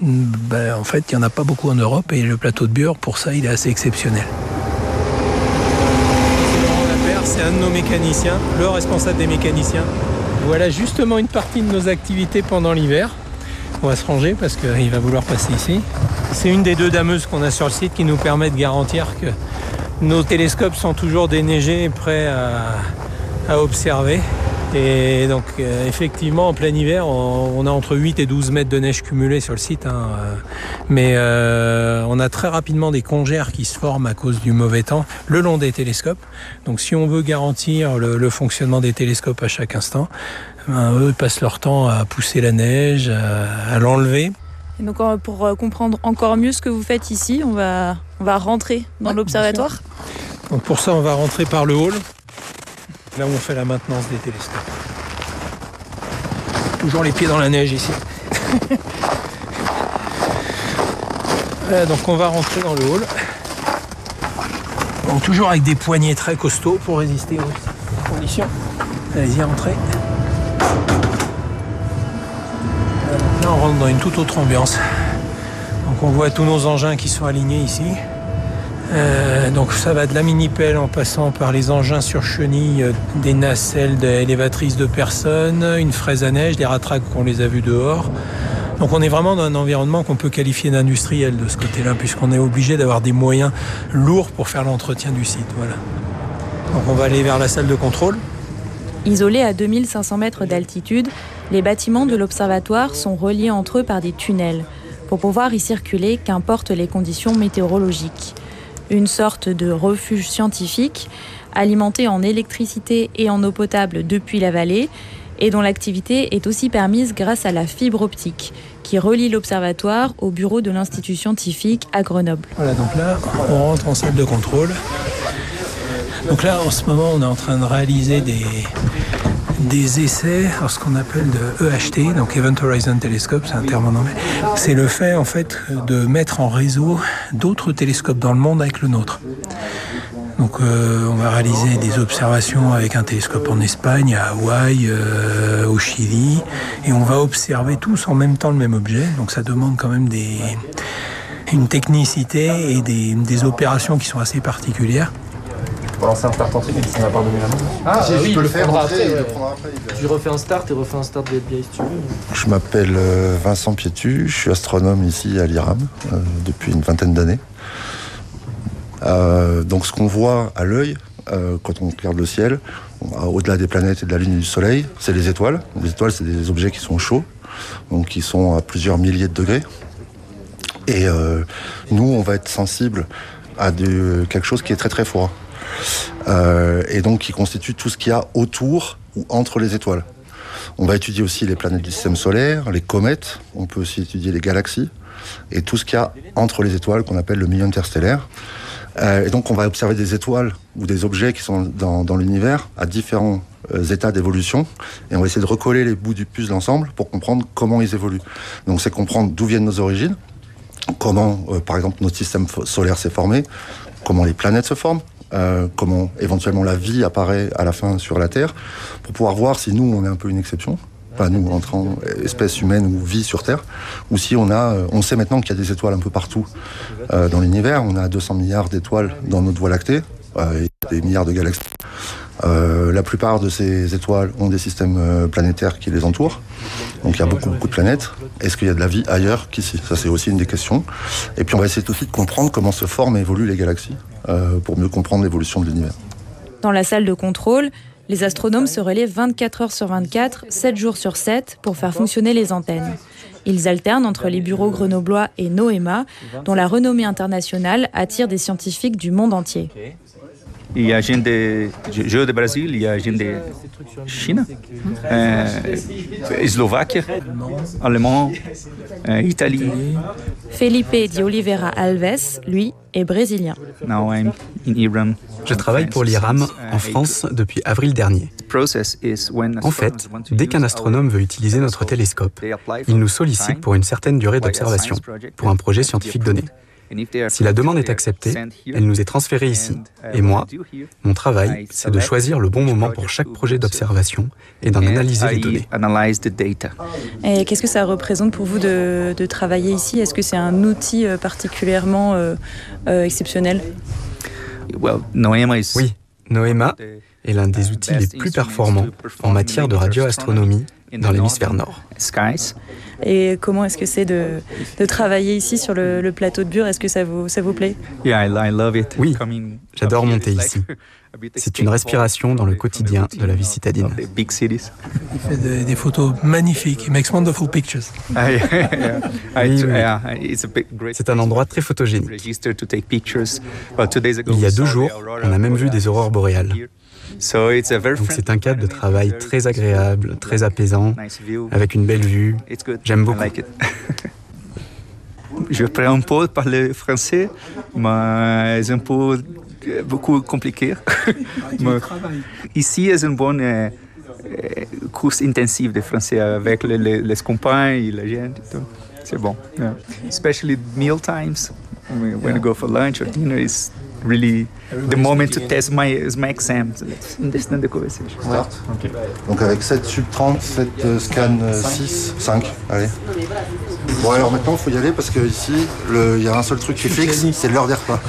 En fait, il n'y en a pas beaucoup en Europe et le plateau de Bure, pour ça, il est assez exceptionnel. C'est un de nos mécaniciens, le responsable des mécaniciens. Voilà justement une partie de nos activités pendant l'hiver. On va se ranger parce qu'il va vouloir passer ici. C'est une des 2 dameuses qu'on a sur le site qui nous permet de garantir que nos télescopes sont toujours déneigés et prêts à observer. Et donc effectivement en plein hiver on a entre 8 et 12 mètres de neige cumulée sur le site, mais on a très rapidement des congères qui se forment à cause du mauvais temps le long des télescopes. Donc si on veut garantir le fonctionnement des télescopes à chaque instant, eux passent leur temps à pousser la neige, à l'enlever. Et donc pour comprendre encore mieux ce que vous faites ici, on va rentrer dans l'observatoire. Donc pour ça on va rentrer par le hall. Là où on fait la maintenance des télescopes. Toujours les pieds dans la neige ici. Voilà, donc on va rentrer dans le hall. Donc toujours avec des poignées très costauds pour résister aux conditions. Allez-y, rentrez. Là on rentre dans une toute autre ambiance. Donc on voit tous nos engins qui sont alignés ici. Donc ça va de la mini-pelle en passant par les engins sur chenilles, des nacelles élévatrices de personnes, une fraise à neige, des ratraques qu'on les a vus dehors. Donc on est vraiment dans un environnement qu'on peut qualifier d'industriel de ce côté-là, puisqu'on est obligé d'avoir des moyens lourds pour faire l'entretien du site. Voilà. Donc on va aller vers la salle de contrôle. Isolés à 2500 mètres d'altitude, les bâtiments de l'observatoire sont reliés entre eux par des tunnels pour pouvoir y circuler, qu'importent les conditions météorologiques. Une sorte de refuge scientifique, alimenté en électricité et en eau potable depuis la vallée, et dont l'activité est aussi permise grâce à la fibre optique, qui relie l'observatoire au bureau de l'Institut scientifique à Grenoble. Voilà, donc là, on rentre en salle de contrôle. Donc là, en ce moment, on est en train de réaliser des essais, ce qu'on appelle de EHT, donc Event Horizon Telescope, c'est un terme en anglais. C'est le fait en fait de mettre en réseau d'autres télescopes dans le monde avec le nôtre. Donc on va réaliser des observations avec un télescope en Espagne, à Hawaï, au Chili, et on va observer tous en même temps le même objet. Donc ça demande quand même une technicité et des opérations qui sont assez particulières. Pour lancer un start en truc et ça m'a pas donné la main. Ah oui, je peux le faire après. après. Tu refais un start et refais un start des biais si tu veux. Je m'appelle Vincent Piétu, je suis astronome ici à l'IRAM depuis une vingtaine d'années. Donc ce qu'on voit à l'œil, quand on regarde le ciel, au-delà des planètes et de la Lune et du Soleil, c'est les étoiles. Les étoiles, c'est des objets qui sont chauds, donc qui sont à plusieurs milliers de degrés. Et nous, on va être sensible à quelque chose qui est très très froid. Et donc qui constitue tout ce qu'il y a autour ou entre les étoiles. On va étudier aussi les planètes du système solaire, les comètes, on peut aussi étudier les galaxies, et tout ce qu'il y a entre les étoiles qu'on appelle le milieu interstellaire. Et donc on va observer des étoiles ou des objets qui sont dans l'univers à différents états d'évolution, et on va essayer de recoller les bouts du puzzle ensemble pour comprendre comment ils évoluent. Donc c'est comprendre d'où viennent nos origines, comment par exemple notre système solaire s'est formé, comment les planètes se forment, comment éventuellement la vie apparaît à la fin sur la Terre, pour pouvoir voir si nous on est un peu une exception, pas nous en tant qu'espèce humaine ou vie sur Terre, ou si on sait maintenant qu'il y a des étoiles un peu partout dans l'univers. On a 200 milliards d'étoiles dans notre Voie lactée, et des milliards de galaxies. La plupart de ces étoiles ont des systèmes planétaires qui les entourent, donc il y a beaucoup de planètes. Est-ce qu'il y a de la vie ailleurs qu'ici? Ça c'est aussi une des questions. Et puis on va essayer aussi de comprendre comment se forment et évoluent les galaxies, pour mieux comprendre l'évolution de l'univers. Dans la salle de contrôle, les astronomes se relaient 24 heures sur 24, 7 jours sur 7 pour faire fonctionner les antennes. Ils alternent entre les bureaux grenoblois et NOEMA, dont la renommée internationale attire des scientifiques du monde entier. Il y a gente de Brasil, il y a gente de Chine, Eslovaquie, allemand, Italie. Felipe de Oliveira Alves, lui, est brésilien. Now I'm in Iran. Je travaille pour l'IRAM en France depuis avril dernier. En fait, dès qu'un astronome veut utiliser notre télescope, il nous sollicite pour une certaine durée d'observation, pour un projet scientifique donné. Si la demande est acceptée, elle nous est transférée ici. Et moi, mon travail, c'est de choisir le bon moment pour chaque projet d'observation et d'en analyser les données. Et qu'est-ce que ça représente pour vous de travailler ici? Est-ce que c'est un outil particulièrement exceptionnel? Oui, NOEMA est l'un des outils les plus performants en matière de radioastronomie dans l'hémisphère nord. Et comment est-ce que c'est de travailler ici sur le plateau de Bure? Est-ce que ça vous plaît? Oui, j'adore monter ici. C'est une respiration dans le quotidien de la vie citadine. Il fait des photos magnifiques. He makes wonderful pictures. C'est un endroit très photogénique. Il y a 2 jours, on a même vu des aurores boréales. Donc c'est un cadre de travail très agréable, très apaisant, avec une belle vue. J'aime beaucoup. Je pourrais un peu parler français, mais c'est un peu beaucoup compliqué. Ici, c'est une bonne course intensive de français avec les compagnes et la gente. C'est bon. Yeah. Especially meal times, when I go for lunch or dinner, is really the moment to test my exam. So let's understand the conversation. Start. Okay. Donc avec 7 sub 30, 7 scan 6, 5. Allez. Bon alors maintenant il faut y aller parce que ici il y a un seul truc qui est fixe, c'est l'heure des repas.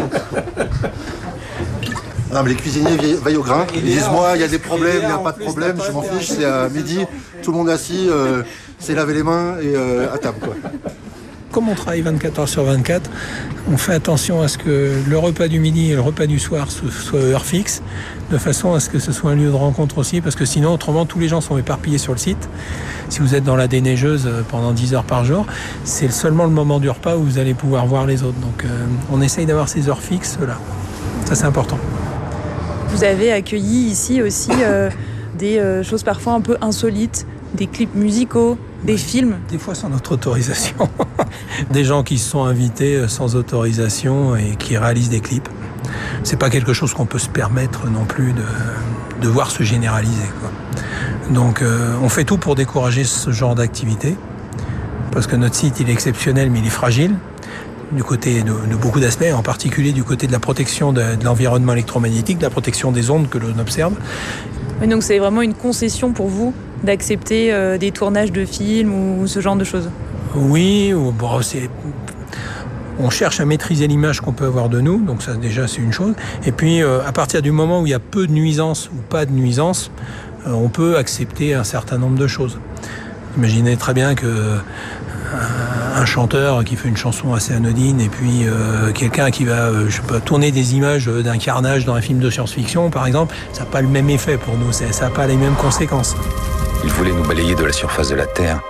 Non mais les cuisiniers veillent au grain. Ils disent moi il y a des problèmes, il n'y a pas de problème, je m'en fiche, c'est à midi, tout le monde est assis, c'est laver les mains et à table quoi. Comme on travaille 24 heures sur 24, on fait attention à ce que le repas du midi et le repas du soir soient heure fixe, de façon à ce que ce soit un lieu de rencontre aussi, parce que sinon, autrement, tous les gens sont éparpillés sur le site. Si vous êtes dans la déneigeuse pendant 10 heures par jour, c'est seulement le moment du repas où vous allez pouvoir voir les autres. Donc on essaye d'avoir ces heures fixes là. Ça, c'est important. Vous avez accueilli ici aussi des choses parfois un peu insolites, des clips musicaux, des films. Des fois sans notre autorisation. Des gens qui se sont invités sans autorisation et qui réalisent des clips. C'est pas quelque chose qu'on peut se permettre non plus de voir se généraliser, quoi. Donc on fait tout pour décourager ce genre d'activité. Parce que notre site il est exceptionnel mais il est fragile. Du côté de beaucoup d'aspects, en particulier du côté de la protection de l'environnement électromagnétique, de la protection des ondes que l'on observe. Et donc c'est vraiment une concession pour vous d'accepter des tournages de films ou ce genre de choses? Oui, bon, on cherche à maîtriser l'image qu'on peut avoir de nous, donc ça déjà c'est une chose. Et puis à partir du moment où il y a peu de nuisances ou pas de nuisances, on peut accepter un certain nombre de choses. Imaginez très bien que un chanteur qui fait une chanson assez anodine et puis quelqu'un qui va tourner des images d'un carnage dans un film de science-fiction par exemple, ça n'a pas le même effet pour nous, ça n'a pas les mêmes conséquences. Ils voulaient nous balayer de la surface de la Terre.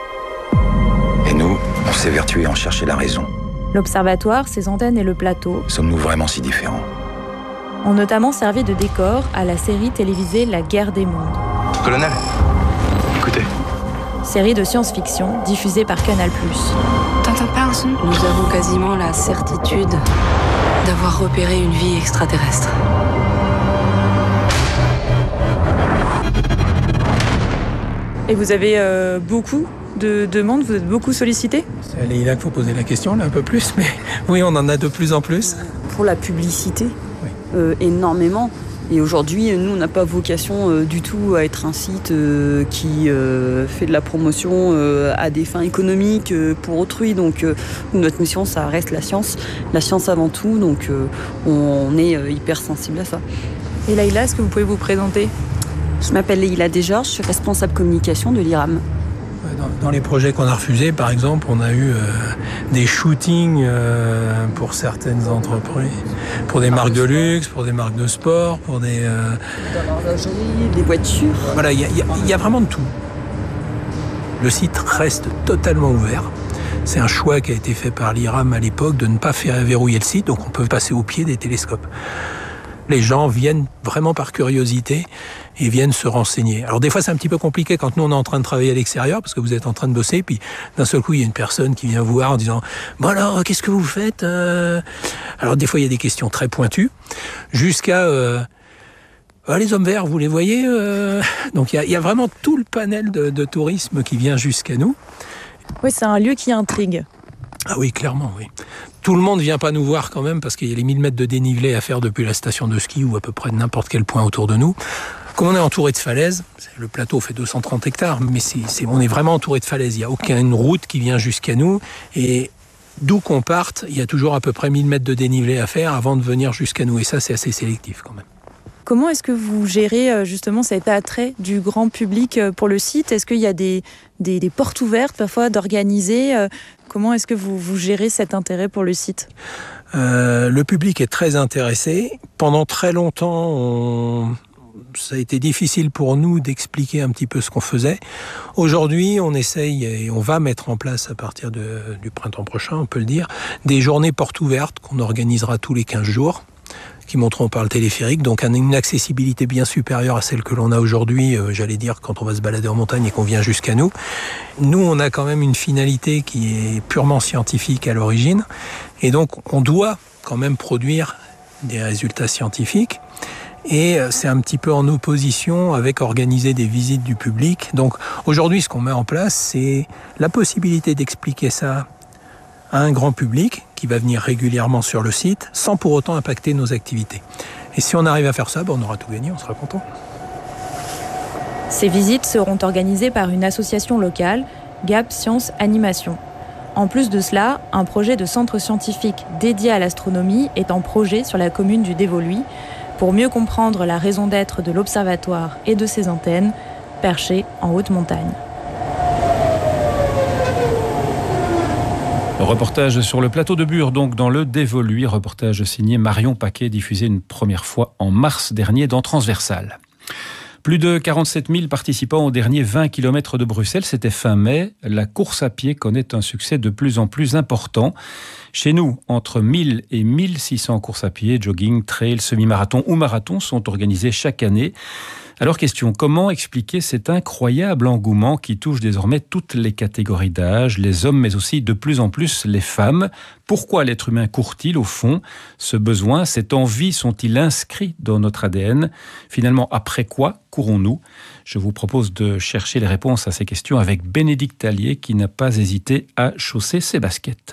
Et nous, on s'est vertués à en chercher la raison. L'observatoire, ses antennes et le plateau Sommes-nous vraiment si différents? ont notamment servi de décor à la série télévisée La Guerre des mondes. Colonel, écoutez. Série de science-fiction diffusée par Canal+. T'entends pas un son? Nous avons quasiment la certitude d'avoir repéré une vie extraterrestre. Et vous avez beaucoup de demandes, vous êtes beaucoup sollicité? C'est à Leïla qu'il faut poser la question, là, un peu plus, mais oui, on en a de plus en plus. Pour la publicité, énormément. Et aujourd'hui, nous, on n'a pas vocation du tout à être un site qui fait de la promotion à des fins économiques pour autrui. Donc, notre mission, ça reste la science avant tout. Donc, on est hyper sensible à ça. Et Leïla, est-ce que vous pouvez vous présenter? Je m'appelle Leïla Desgeorges, je suis responsable communication de l'IRAM. Dans les projets qu'on a refusés, par exemple, on a eu des shootings pour certaines entreprises, pour des marques de luxe, pour des marques de sport, pour des... Dans l'horlogerie, des voitures. Voilà, il y a vraiment de tout. Le site reste totalement ouvert. C'est un choix qui a été fait par l'IRAM à l'époque de ne pas faire verrouiller le site, donc on peut passer au pied des télescopes. Les gens viennent vraiment par curiosité et viennent se renseigner. Alors des fois c'est un petit peu compliqué quand nous on est en train de travailler à l'extérieur parce que vous êtes en train de bosser puis d'un seul coup il y a une personne qui vient vous voir en disant « Bon alors qu'est-ce que vous faites ?» Alors des fois il y a des questions très pointues jusqu'à les hommes verts, vous les voyez Donc il y a vraiment tout le panel de tourisme qui vient jusqu'à nous. Oui, c'est un lieu qui intrigue. Ah oui, clairement, oui. Tout le monde ne vient pas nous voir quand même parce qu'il y a les 1000 mètres de dénivelé à faire depuis la station de ski ou à peu près de n'importe quel point autour de nous. Comme on est entouré de falaises, le plateau fait 230 hectares, mais on est vraiment entouré de falaises. Il n'y a aucune route qui vient jusqu'à nous. Et d'où qu'on parte, il y a toujours à peu près 1000 mètres de dénivelé à faire avant de venir jusqu'à nous. Et ça, c'est assez sélectif quand même. Comment est-ce que vous gérez justement cet attrait du grand public pour le site ? Est-ce qu'il y a des portes ouvertes parfois d'organiser ? Comment est-ce que vous gérez cet intérêt pour le site ? Le public est très intéressé. Pendant très longtemps, ça a été difficile pour nous d'expliquer un petit peu ce qu'on faisait. Aujourd'hui, on essaye et on va mettre en place à partir du printemps prochain, on peut le dire, des journées portes ouvertes qu'on organisera tous les 15 jours, qui monteront par le téléphérique, donc une accessibilité bien supérieure à celle que l'on a aujourd'hui, j'allais dire, quand on va se balader en montagne et qu'on vient jusqu'à nous. Nous, on a quand même une finalité qui est purement scientifique à l'origine, et donc on doit quand même produire des résultats scientifiques, et c'est un petit peu en opposition avec organiser des visites du public. Donc aujourd'hui, ce qu'on met en place, c'est la possibilité d'expliquer ça à un grand public qui va venir régulièrement sur le site sans pour autant impacter nos activités. Et si on arrive à faire ça, on aura tout gagné, on sera content. Ces visites seront organisées par une association locale, Gap Science Animation. En plus de cela, un projet de centre scientifique dédié à l'astronomie est en projet sur la commune du Dévoluy pour mieux comprendre la raison d'être de l'observatoire et de ses antennes perchées en haute montagne. Reportage sur le plateau de Bure, donc dans le Dévoluy, reportage signé Marion Paquet, diffusé une première fois en mars dernier dans Transversal. Plus de 47 000 participants aux derniers 20 km de Bruxelles, c'était fin mai. La course à pied connaît un succès de plus en plus important. Chez nous, entre 1000 et 1600 courses à pied, jogging, trail, semi-marathon ou marathon sont organisés chaque année. Alors question, comment expliquer cet incroyable engouement qui touche désormais toutes les catégories d'âge, les hommes mais aussi de plus en plus les femmes ? Pourquoi l'être humain court-il au fond ? Ce besoin, cette envie sont-ils inscrits dans notre ADN ? Finalement, après quoi courons-nous ? Je vous propose de chercher les réponses à ces questions avec Bénédicte Allier qui n'a pas hésité à chausser ses baskets.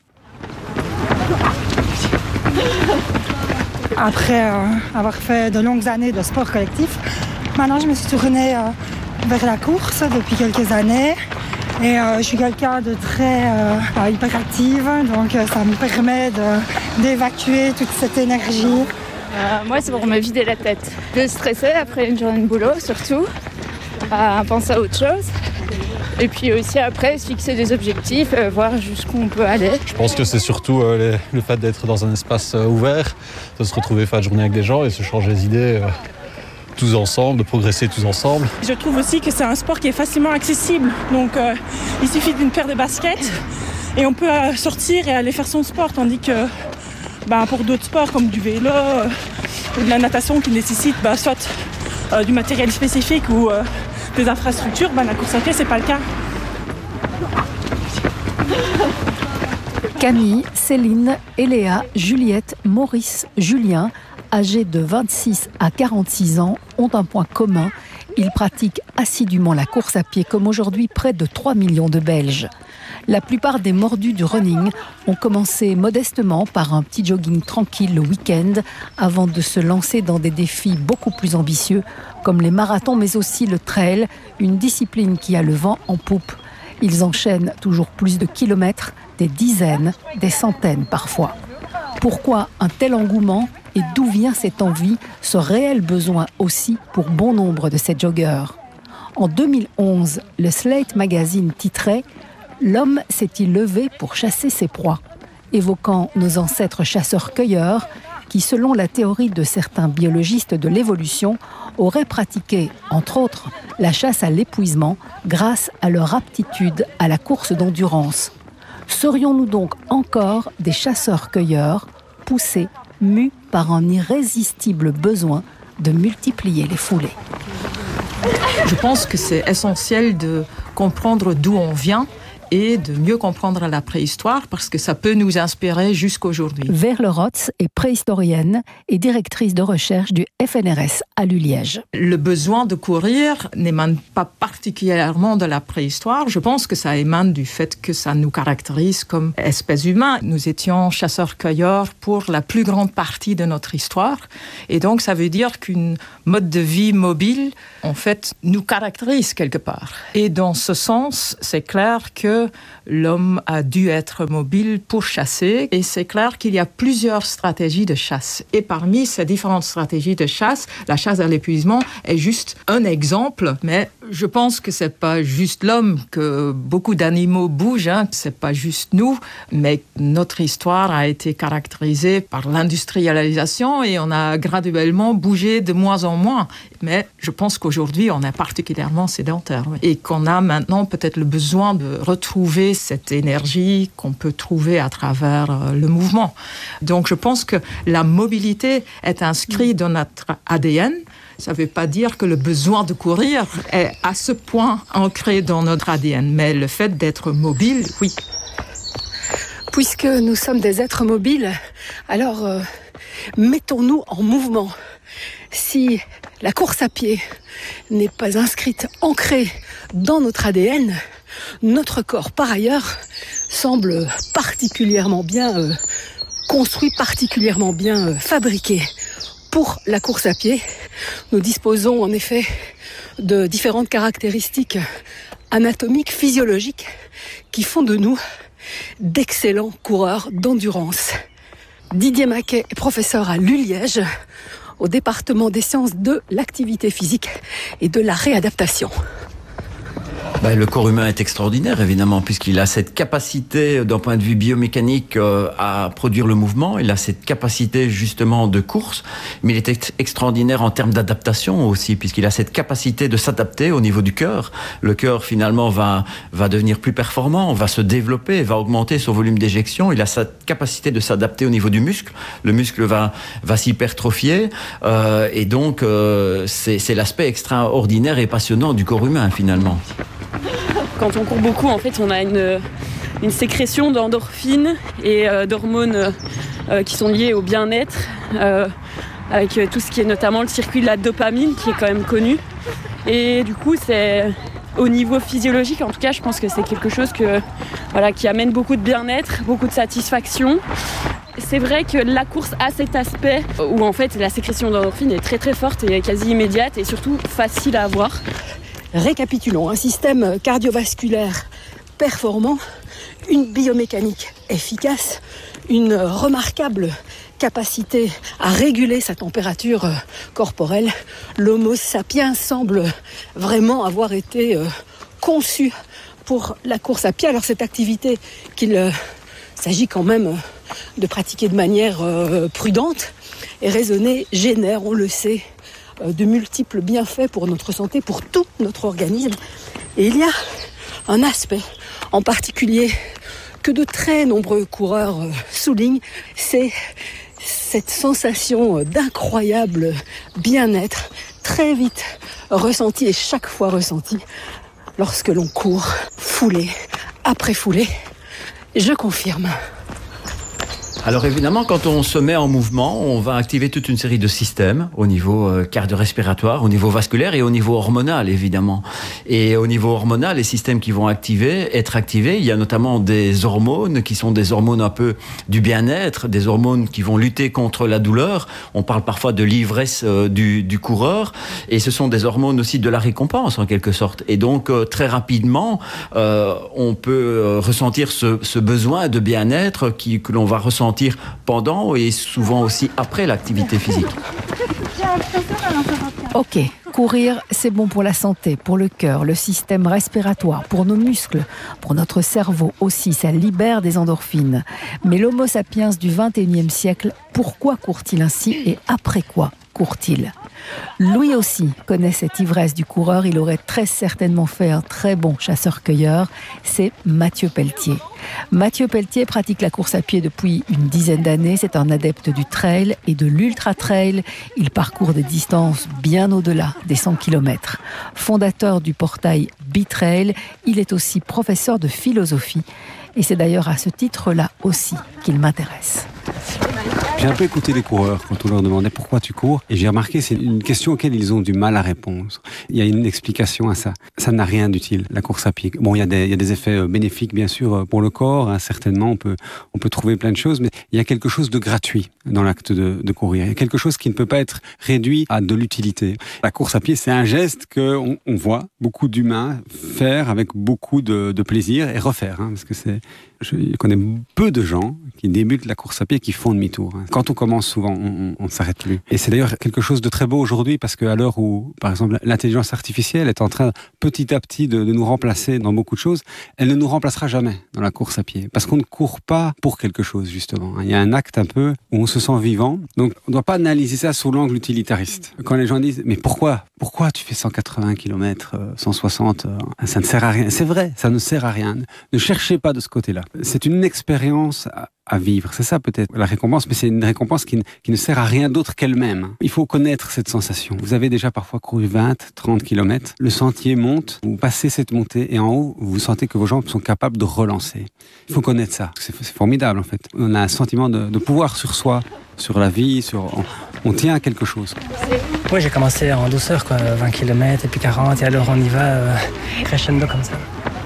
Après avoir fait de longues années de sport collectif, maintenant je me suis tournée vers la course depuis quelques années. Et je suis quelqu'un de très hyperactive, donc ça me permet d'évacuer toute cette énergie. Moi, c'est pour me vider la tête. De stresser après une journée de boulot, surtout, à penser à autre chose. Et puis aussi après, se fixer des objectifs, voir jusqu'où on peut aller. Je pense que c'est surtout le fait d'être dans un espace ouvert, de se retrouver fin de journée avec des gens et se changer les idées tous ensemble, de progresser tous ensemble. Je trouve aussi que c'est un sport qui est facilement accessible. Donc il suffit d'une paire de baskets et on peut sortir et aller faire son sport. Tandis que pour d'autres sports comme du vélo ou de la natation qui nécessite soit du matériel spécifique ou des infrastructures, la course à pied, c'est pas le cas. Camille, Céline, Eléa, Juliette, Maurice, Julien, âgés de 26 à 46 ans, ont un point commun. Ils pratiquent assidûment la course à pied, comme aujourd'hui près de 3 millions de Belges. La plupart des mordus du running ont commencé modestement par un petit jogging tranquille le week-end avant de se lancer dans des défis beaucoup plus ambitieux comme les marathons mais aussi le trail, une discipline qui a le vent en poupe. Ils enchaînent toujours plus de kilomètres, des dizaines, des centaines parfois. Pourquoi un tel engouement et d'où vient cette envie, ce réel besoin aussi pour bon nombre de ces joggeurs ? En 2011, le Slate Magazine titrait « L'homme s'est-il levé pour chasser ses proies ?» évoquant nos ancêtres chasseurs-cueilleurs qui, selon la théorie de certains biologistes de l'évolution, auraient pratiqué, entre autres, la chasse à l'épuisement grâce à leur aptitude à la course d'endurance. Serions-nous donc encore des chasseurs-cueilleurs, poussés, mus par un irrésistible besoin de multiplier les foulées ? Je pense que c'est essentiel de comprendre d'où on vient et de mieux comprendre la préhistoire parce que ça peut nous inspirer jusqu'aujourd'hui. Verle Rotz est préhistorienne et directrice de recherche du FNRS à Liège. Le besoin de courir n'émane pas particulièrement de la préhistoire. Je pense que ça émane du fait que ça nous caractérise comme espèce humaine. Nous étions chasseurs-cueilleurs pour la plus grande partie de notre histoire. Et donc, ça veut dire qu'une mode de vie mobile, en fait, nous caractérise quelque part. Et dans ce sens, c'est clair que l'homme a dû être mobile pour chasser. Et c'est clair qu'il y a plusieurs stratégies de chasse. Et parmi ces différentes stratégies de chasse, la chasse à l'épuisement est juste un exemple. Mais je pense que c'est pas juste l'homme, que beaucoup d'animaux bougent. C'est pas juste nous, mais notre histoire a été caractérisée par l'industrialisation et on a graduellement bougé de moins en moins. Mais je pense qu'aujourd'hui, on est particulièrement sédentaire et qu'on a maintenant peut-être le besoin de retrouver cette énergie qu'on peut trouver à travers le mouvement. Donc je pense que la mobilité est inscrite dans notre ADN. Ça ne veut pas dire que le besoin de courir est à ce point ancré dans notre ADN, mais le fait d'être mobile, oui. Puisque nous sommes des êtres mobiles, alors mettons-nous en mouvement. Si la course à pied n'est pas inscrite, ancrée dans notre ADN, notre corps, par ailleurs, semble particulièrement bien construit, particulièrement bien fabriqué pour la course à pied. Nous disposons en effet de différentes caractéristiques anatomiques, physiologiques, qui font de nous d'excellents coureurs d'endurance. Didier Maquet est professeur à l'U-Liège, au département des sciences de l'activité physique et de la réadaptation. Le corps humain est extraordinaire, évidemment, puisqu'il a cette capacité, d'un point de vue biomécanique, à produire le mouvement. Il a cette capacité, justement, de course. Mais il est extraordinaire en termes d'adaptation aussi, puisqu'il a cette capacité de s'adapter au niveau du cœur. Le cœur, finalement, va devenir plus performant, va se développer, va augmenter son volume d'éjection. Il a cette capacité de s'adapter au niveau du muscle. Le muscle va s'hypertrophier. Et donc, c'est l'aspect extraordinaire et passionnant du corps humain, finalement. Quand on court beaucoup, en fait, on a une sécrétion d'endorphines et d'hormones qui sont liées au bien-être, avec tout ce qui est notamment le circuit de la dopamine, qui est quand même connu. Et du coup, c'est au niveau physiologique, en tout cas, je pense que c'est quelque chose qui amène beaucoup de bien-être, beaucoup de satisfaction. C'est vrai que la course a cet aspect où, en fait, la sécrétion d'endorphines est très très forte et quasi immédiate et surtout facile à avoir. Récapitulons, un système cardiovasculaire performant, une biomécanique efficace, une remarquable capacité à réguler sa température corporelle. L'Homo sapiens semble vraiment avoir été conçu pour la course à pied. Alors cette activité qu'il s'agit quand même de pratiquer de manière prudente et raisonnée génère, on le sait, de multiples bienfaits pour notre santé, pour tout notre organisme. Et il y a un aspect en particulier que de très nombreux coureurs soulignent, c'est cette sensation d'incroyable bien-être, très vite ressentie et chaque fois ressentie lorsque l'on court, foulée après foulée. Je confirme. Alors évidemment, quand on se met en mouvement, on va activer toute une série de systèmes au niveau cardio-respiratoire, au niveau vasculaire et au niveau hormonal, évidemment. Et au niveau hormonal, les systèmes qui vont être activés, il y a notamment des hormones qui sont des hormones un peu du bien-être, des hormones qui vont lutter contre la douleur. On parle parfois de l'ivresse du coureur. Et ce sont des hormones aussi de la récompense, en quelque sorte. Et donc, très rapidement, on peut ressentir ce besoin de bien-être que l'on va ressentir pendant et souvent aussi après l'activité physique. Ok, courir, c'est bon pour la santé, pour le cœur, le système respiratoire, pour nos muscles, pour notre cerveau aussi, ça libère des endorphines. Mais l'Homo sapiens du XXIe siècle, pourquoi court-il ainsi et après quoi court-il ? Lui aussi connaît cette ivresse du coureur, il aurait très certainement fait un très bon chasseur-cueilleur, c'est Mathieu Pelletier. Mathieu Pelletier pratique la course à pied depuis une dizaine d'années, c'est un adepte du trail et de l'ultra-trail, il parcourt des distances bien au-delà des 100 km. Fondateur du portail Beat-Trail. Il est aussi professeur de philosophie. Et c'est d'ailleurs à ce titre-là aussi qu'il m'intéresse. J'ai un peu écouté les coureurs quand on leur demandait pourquoi tu cours. Et j'ai remarqué, c'est une question auquel ils ont du mal à répondre. Il y a une explication à ça. Ça n'a rien d'utile, la course à pied. Bon, il y a des effets bénéfiques, bien sûr, pour le corps. Hein, certainement, on peut trouver plein de choses. Mais il y a quelque chose de gratuit dans l'acte de courir. Il y a quelque chose qui ne peut pas être réduit à de l'utilité. La course à pied, c'est un geste qu'on voit beaucoup d'humains faire avec beaucoup de plaisir et refaire. Hein, parce que je connais peu de gens qui débutent la course à pied et qui font demi-tour. Quand on commence, souvent, on ne s'arrête plus. Et c'est d'ailleurs quelque chose de très beau aujourd'hui parce qu'à l'heure où, par exemple, l'intelligence artificielle est en train petit à petit de nous remplacer dans beaucoup de choses, elle ne nous remplacera jamais dans la course à pied. Parce qu'on ne court pas pour quelque chose, justement. Il y a un acte un peu où on se sent vivant. Donc, on ne doit pas analyser ça sous l'angle utilitariste. Quand les gens disent « Mais pourquoi tu fais 180 km, 160 ça ne sert à rien ?» C'est vrai, ça ne sert à rien. Ne cherchez pas de ce côté-là. C'est une expérience à vivre. C'est ça peut-être la récompense, mais c'est une récompense qui ne sert à rien d'autre qu'elle-même. Il faut connaître cette sensation. Vous avez déjà parfois couru 20, 30 km. Le sentier monte, vous passez cette montée et en haut, vous sentez que vos jambes sont capables de relancer. Il faut connaître ça. C'est formidable en fait. On a un sentiment de pouvoir sur soi, sur la vie, on tient à quelque chose. Oui, j'ai commencé en douceur, 20 km et puis 40 et alors on y va crescendo comme ça.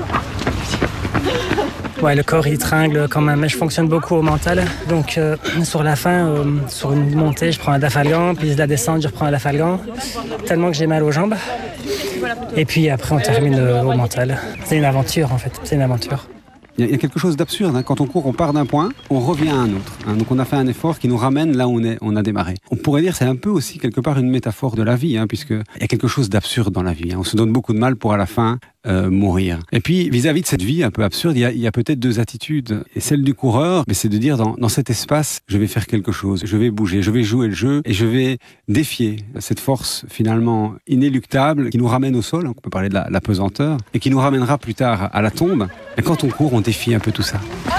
Ouais, le corps il tringle quand même, mais je fonctionne beaucoup au mental. Donc sur la fin, sur une montée, je prends un dafalgan, puis la descente, je reprends un dafalgan, tellement que j'ai mal aux jambes. Et puis après, on termine au mental. C'est une aventure en fait, c'est une aventure. Il y a quelque chose d'absurde. Hein. Quand on court, on part d'un point, on revient à un autre. Hein. Donc on a fait un effort qui nous ramène là où on a démarré. On pourrait dire que c'est un peu aussi quelque part une métaphore de la vie, hein, puisqu'il y a quelque chose d'absurde dans la vie. Hein. On se donne beaucoup de mal pour à la fin mourir. Et puis vis-à-vis de cette vie un peu absurde, il y a peut-être deux attitudes. Et celle du coureur, mais c'est de dire dans cet espace, je vais faire quelque chose, je vais bouger, je vais jouer le jeu et je vais défier cette force finalement inéluctable qui nous ramène au sol. On peut parler de la pesanteur et qui nous ramènera plus tard à la tombe. Et quand on court, on défie un peu tout ça.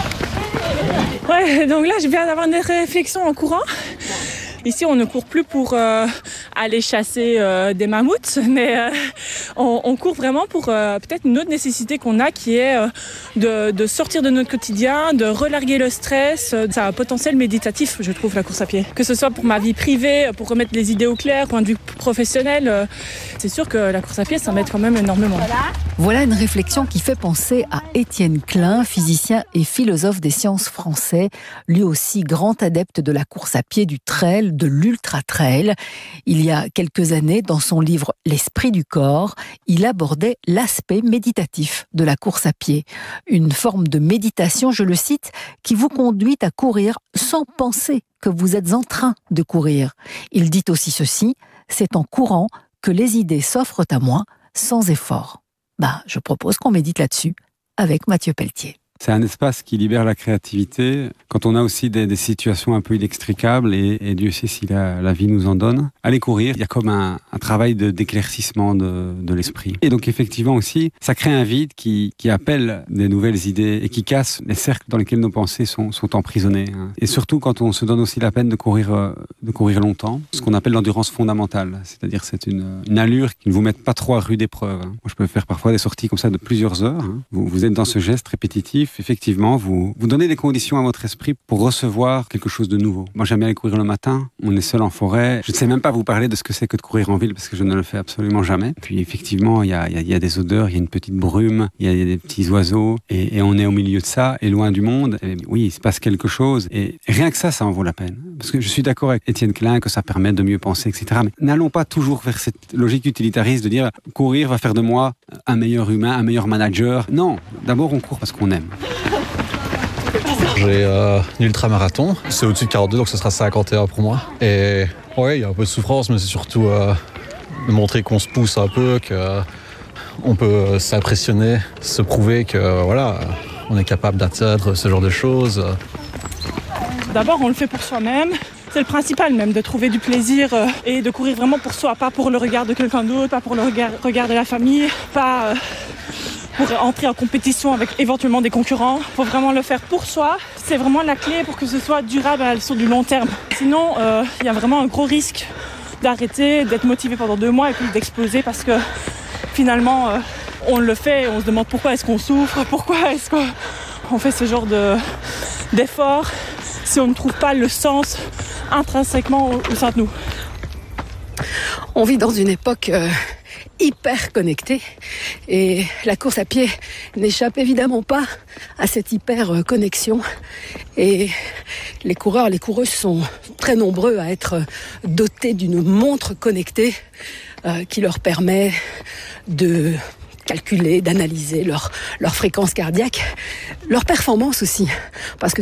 Ouais, donc là, je viens d'avoir une réflexion en courant. Ici, on ne court plus pour aller chasser des mammouths, mais on court vraiment pour peut-être une autre nécessité qu'on a, qui est de sortir de notre quotidien, de relarguer le stress. Ça a un potentiel méditatif, je trouve, la course à pied. Que ce soit pour ma vie privée, pour remettre les idées au clair, point de vue professionnel, c'est sûr que la course à pied, ça m'aide quand même énormément. Voilà une réflexion qui fait penser à Étienne Klein, physicien et philosophe des sciences français, lui aussi grand adepte de la course à pied, du trail, de l'ultra-trail. Il y a quelques années, dans son livre « L'esprit du corps », il abordait l'aspect méditatif de la course à pied. Une forme de méditation, je le cite, qui vous conduit à courir sans penser que vous êtes en train de courir. Il dit aussi ceci, « C'est en courant que les idées s'offrent à moi sans effort ». Je propose qu'on médite là-dessus avec Mathieu Pelletier. C'est un espace qui libère la créativité quand on a aussi des situations un peu inextricables et Dieu sait si la vie nous en donne. Aller courir, il y a comme un travail d'éclaircissement de l'esprit. Et donc effectivement aussi, ça crée un vide qui appelle des nouvelles idées et qui casse les cercles dans lesquels nos pensées sont emprisonnées. Et surtout quand on se donne aussi la peine de courir longtemps, ce qu'on appelle l'endurance fondamentale. C'est-à-dire c'est une allure qui ne vous met pas trop à rude épreuve. Moi je peux faire parfois des sorties comme ça de plusieurs heures. Vous êtes dans ce geste répétitif. Effectivement, vous donnez des conditions à votre esprit pour recevoir quelque chose de nouveau. Moi, j'aime bien aller courir le matin. On est seul en forêt. Je ne sais même pas vous parler de ce que c'est que de courir en ville parce que je ne le fais absolument jamais. Puis effectivement, il y a des odeurs, il y a une petite brume, il y a des petits oiseaux et on est au milieu de ça et loin du monde. Et oui, il se passe quelque chose et rien que ça en vaut la peine. Parce que je suis d'accord avec Étienne Klein que ça permet de mieux penser, etc. Mais n'allons pas toujours vers cette logique utilitariste de dire courir va faire de moi un meilleur humain, un meilleur manager. Non, d'abord on court parce qu'on aime. J'ai un ultramarathon, c'est au-dessus de 42, donc ce sera 51 pour moi. Et ouais, il y a un peu de souffrance, mais c'est surtout de montrer qu'on se pousse un peu, qu'on peut s'impressionner, se prouver que voilà, on est capable d'atteindre ce genre de choses. D'abord, on le fait pour soi-même. C'est le principal même, de trouver du plaisir et de courir vraiment pour soi, pas pour le regard de quelqu'un d'autre, pas pour le regard de la famille, pas pour entrer en compétition avec éventuellement des concurrents. Il faut vraiment le faire pour soi. C'est vraiment la clé pour que ce soit durable sur du long terme. Sinon, il y a vraiment un gros risque d'arrêter, d'être motivé pendant 2 mois et puis d'exploser parce que finalement, on le fait, on se demande pourquoi est-ce qu'on souffre, pourquoi est-ce qu'on fait ce genre d'effort si on ne trouve pas le sens intrinsèquement au sein de nous. On vit dans une époque hyper connectée et la course à pied n'échappe évidemment pas à cette hyper connexion. Et les coureurs, les coureuses sont très nombreux à être dotés d'une montre connectée qui leur permet de calculer, d'analyser leur fréquence cardiaque, leur performance aussi. Parce que